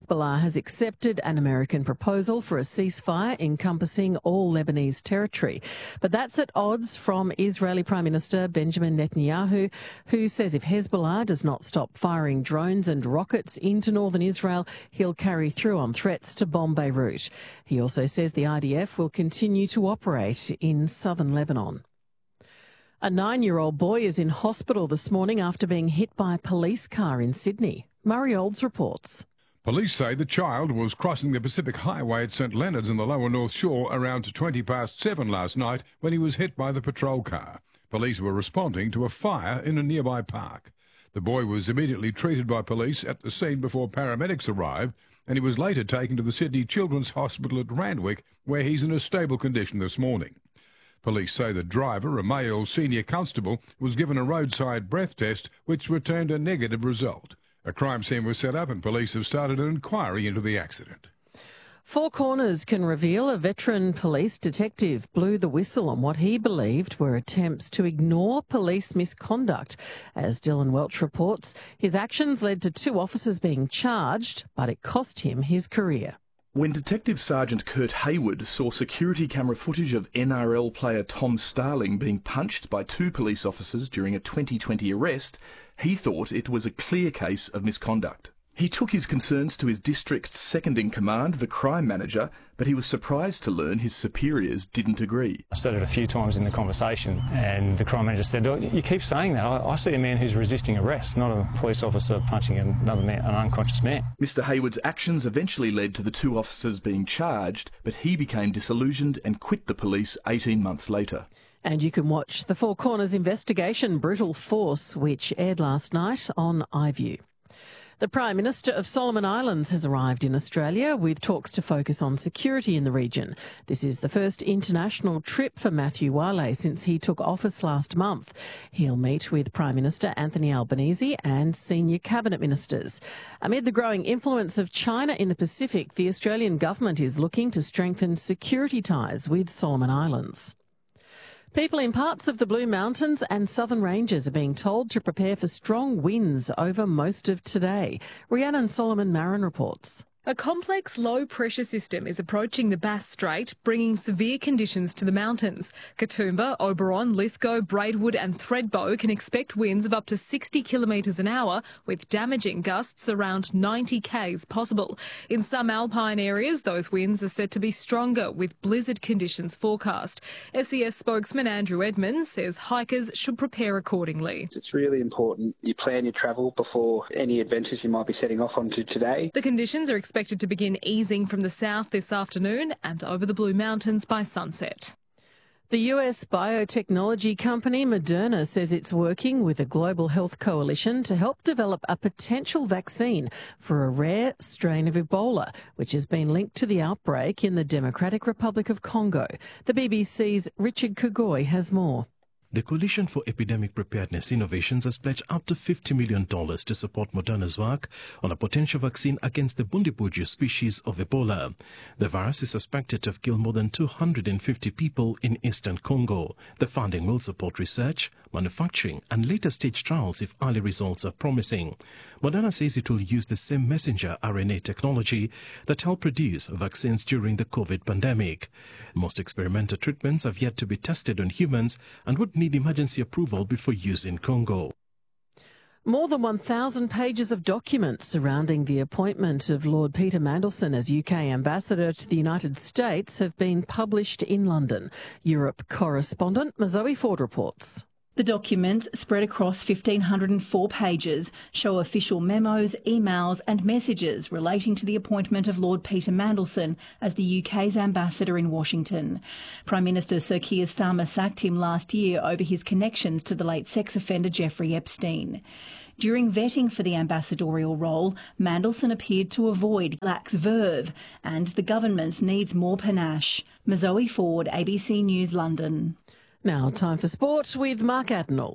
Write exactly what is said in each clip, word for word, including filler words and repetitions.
Hezbollah has accepted an American proposal for a ceasefire encompassing all Lebanese territory. But that's at odds from Israeli Prime Minister Benjamin Netanyahu, who says if Hezbollah does not stop firing drones and rockets into northern Israel, he'll carry through on threats to bomb Beirut. He also says the I D F will continue to operate in southern Lebanon. A nine-year-old boy is in hospital this morning after being hit by a police car in Sydney. Murray Olds reports. Police say the child was crossing the Pacific Highway at St Leonard's in the lower North Shore around twenty past seven last night when he was hit by the patrol car. Police were responding to a fire in a nearby park. The boy was immediately treated by police at the scene before paramedics arrived, and he was later taken to the Sydney Children's Hospital at Randwick, where he's in a stable condition this morning. Police say the driver, a male senior constable, was given a roadside breath test which returned a negative result. A crime scene was set up and police have started an inquiry into the accident. Four Corners can reveal a veteran police detective blew the whistle on what he believed were attempts to ignore police misconduct. As Dylan Welch reports, his actions led to two officers being charged, but it cost him his career. When Detective Sergeant Kurt Hayward saw security camera footage of N R L player Tom Starling being punched by two police officers during a twenty twenty arrest, he thought it was a clear case of misconduct. He took his concerns to his district's second-in-command, the crime manager, but he was surprised to learn his superiors didn't agree. I said it a few times in the conversation, and the crime manager said, oh, you keep saying that. I, I see a man who's resisting arrest, not a police officer punching another man, an unconscious man. Mister Hayward's actions eventually led to the two officers being charged, but he became disillusioned and quit the police eighteen months later. And you can watch the Four Corners investigation, Brutal Force, which aired last night on iView. The Prime Minister of Solomon Islands has arrived in Australia with talks to focus on security in the region. This is the first international trip for Matthew Wale since he took office last month. He'll meet with Prime Minister Anthony Albanese and senior cabinet ministers. Amid the growing influence of China in the Pacific, the Australian government is looking to strengthen security ties with Solomon Islands. People in parts of the Blue Mountains and Southern Ranges are being told to prepare for strong winds over most of today. Rhiannon Solomon Marin reports. A complex low-pressure system is approaching the Bass Strait, bringing severe conditions to the mountains. Katoomba, Oberon, Lithgow, Braidwood and Thredbo can expect winds of up to sixty kilometres an hour, with damaging gusts around ninety k's possible. In some alpine areas, those winds are set to be stronger, with blizzard conditions forecast. S E S spokesman Andrew Edmonds says hikers should prepare accordingly. It's really important you plan your travel before any adventures you might be setting off onto today. The conditions are expected expected to begin easing from the south this afternoon and over the Blue Mountains by sunset. The U S biotechnology company Moderna says it's working with a global health coalition to help develop a potential vaccine for a rare strain of Ebola, which has been linked to the outbreak in the Democratic Republic of Congo. The B B C's Richard Kugoi has more. The Coalition for Epidemic Preparedness Innovations has pledged up to fifty million dollars to support Moderna's work on a potential vaccine against the Bundibugyo species of Ebola. The virus is suspected to have killed more than two hundred fifty people in eastern Congo. The funding will support research, manufacturing and later stage trials if early results are promising. Moderna says it will use the same messenger R N A technology that helped produce vaccines during the COVID pandemic. Most experimental treatments have yet to be tested on humans and would need emergency approval before use in Congo. More than one thousand pages of documents surrounding the appointment of Lord Peter Mandelson as U K ambassador to the United States have been published in London. Europe correspondent Mazoe Ford reports. The documents, spread across one thousand five hundred four pages, show official memos, emails and messages relating to the appointment of Lord Peter Mandelson as the U K's ambassador in Washington. Prime Minister Sir Keir Starmer sacked him last year over his connections to the late sex offender Jeffrey Epstein. During vetting for the ambassadorial role, Mandelson appeared to avoid lax verve, and the government needs more panache. Mazoe Ford, A B C News, London. Now, time for sport with Mark Adenall.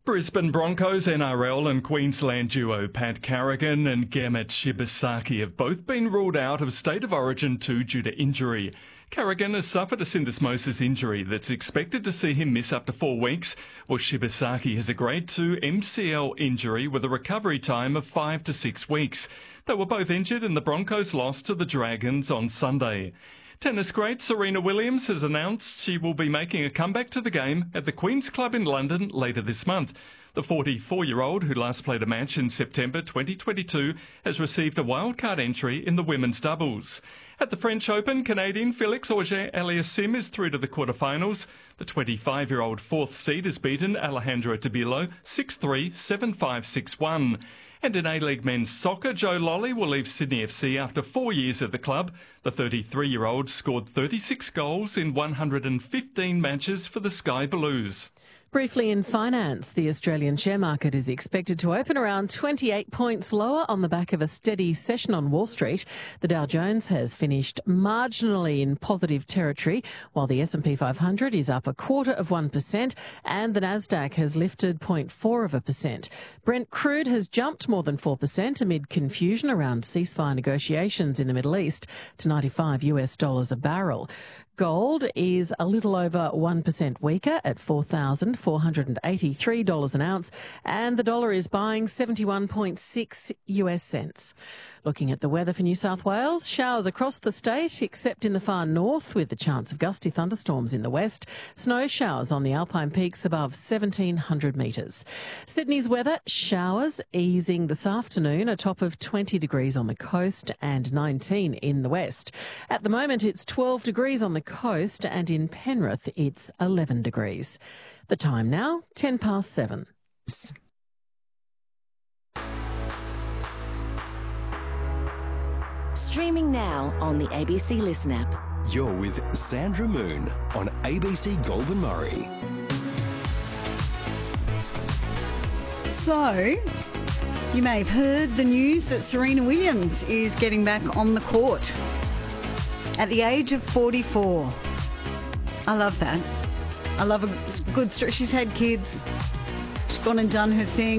Brisbane Broncos N R L and Queensland duo Pat Carrigan and Gemet Shibasaki have both been ruled out of State of Origin two due to injury. Carrigan has suffered a syndesmosis injury that's expected to see him miss up to four weeks, while Shibasaki has a grade two M C L injury with a recovery time of five to six weeks. They were both injured in the Broncos' loss to the Dragons on Sunday. Tennis great Serena Williams has announced she will be making a comeback to the game at the Queen's Club in London later this month. The forty-four-year-old, who last played a match in September twenty twenty-two, has received a wildcard entry in the women's doubles. At the French Open, Canadian Felix Auger-Aliassime is through to the quarterfinals. The twenty-five-year-old fourth seed has beaten Alejandro Tabilo six three, seven five, six one. And in A-League men's soccer, Joe Lolly will leave Sydney F C after four years at the club. The thirty-three-year-old scored thirty-six goals in one hundred fifteen matches for the Sky Blues. Briefly in finance, the Australian share market is expected to open around twenty-eight points lower on the back of a steady session on Wall Street. The Dow Jones has finished marginally in positive territory, while the S and P five hundred is up a quarter of one percent and the Nasdaq has lifted zero point four of a percent. Brent crude has jumped more than four percent amid confusion around ceasefire negotiations in the Middle East to ninety-five US dollars a barrel. Gold is a little over one percent weaker at four thousand four hundred eighty-three dollars an ounce, and the dollar is buying seventy-one point six US cents. Looking at the weather for New South Wales, showers across the state except in the far north with the chance of gusty thunderstorms in the west. Snow showers on the Alpine peaks above seventeen hundred metres. Sydney's weather, showers easing this afternoon, a top of twenty degrees on the coast and nineteen in the west. At the moment it's twelve degrees on the coast and in Penrith it's eleven degrees. The time now, ten past seven. Streaming now on the A B C Listen app. You're with Sandra Moon on A B C Goulburn Murray. So, you may have heard the news that Serena Williams is getting back on the court at the age of forty-four. I love that. I love a good story. She's had kids. She's gone and done her thing.